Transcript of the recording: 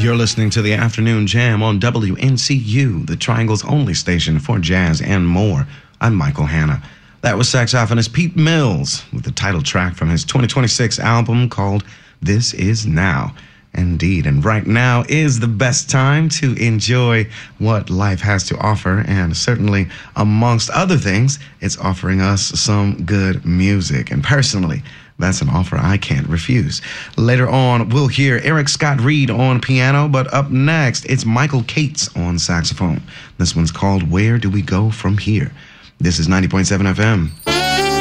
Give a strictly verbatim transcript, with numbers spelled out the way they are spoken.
You're listening to the Afternoon Jam on W N C U, the Triangle's only station for jazz and more. I'm Michael Hanna. That was saxophonist Pete Mills with the title track from his twenty twenty-six album called This Is Now. Indeed, and right now is the best time to enjoy what life has to offer, and certainly, amongst other things, it's offering us some good music. And personally, that's an offer I can't refuse. Later on, we'll hear Eric Scott Reed on piano, but up next, it's Michael Cates on saxophone. This one's called Where Do We Go From Here? This is ninety point seven F M.